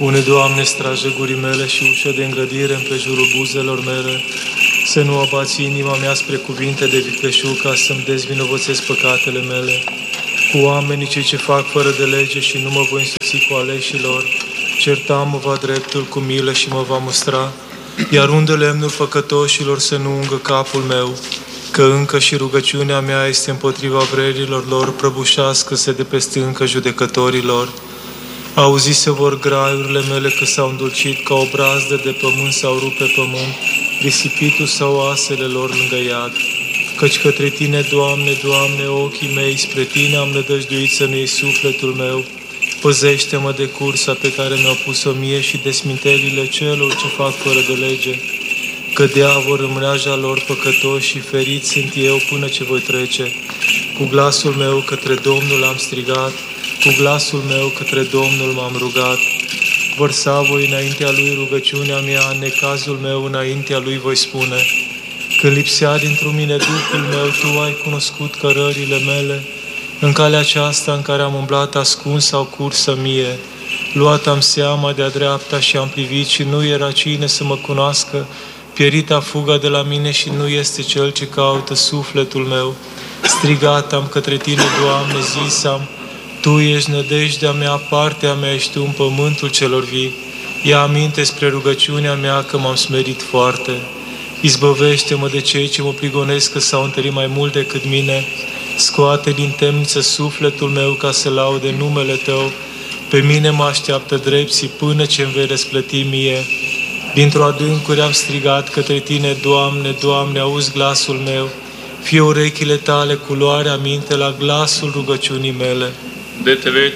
Pune, Doamne, strajă gurii mele și ușă de îngrădire împrejurul buzelor mele, să nu abați inima mea spre cuvinte de vicleșug, ca să-mi dezvinovățesc păcatele mele. Cu oamenii cei ce fac fără de lege și nu mă voi însoți cu aleșilor, certa-mă va dreptul cu milă și mă va mustra, iar unde lemnul făcătoșilor să nu ungă capul meu, că încă și rugăciunea mea este împotriva vrerilor lor, prăbușească-se de pe stâncă judecătorilor. Auzise vor graiurile mele că s-au îndulcit, ca o brazdă de pământ s-au rupt pe pământ, risipitul sau oasele lor lângă iad. Căci către Tine, Doamne, Doamne, ochii mei, spre Tine am nădăjduit să nu iei sufletul meu. Păzește-mă de cursa pe care mi-au pus-o mie și de smintelile celor ce fac fără de lege. Cădea vor în mreaja lor păcătoși și ferit sunt eu până ce voi trece. Cu glasul meu către Domnul am strigat, cu glasul meu către Domnul m-am rugat. Vărsa voi înaintea Lui rugăciunea mea, în necazul meu înaintea Lui voi spune. Când lipsea dintr-o mine Duhul meu, Tu ai cunoscut cărările mele. În calea aceasta în care am umblat ascuns sau cursă mie, luat am seama de-a dreapta și am privit și nu era cine să mă cunoască, pierita fuga de la mine și nu este cel ce caută sufletul meu. Strigat am către Tine, Doamne, zis-am, Tu ești nădejdea mea, partea mea ești Tu în pământul celor vii. Ia aminte spre rugăciunea mea că m-am smerit foarte. Izbăvește-mă de cei ce mă prigonesc că s-au întărit mai mult decât mine. Scoate din temniță sufletul meu ca să laude numele Tău. Pe mine mă așteaptă drepții până ce îmi vei răsplăti mie. Dintr-o adâncuri am strigat către Tine, Doamne, Doamne, auzi glasul meu. Fie urechile Tale cu luarea minte la glasul rugăciunii mele. De te vei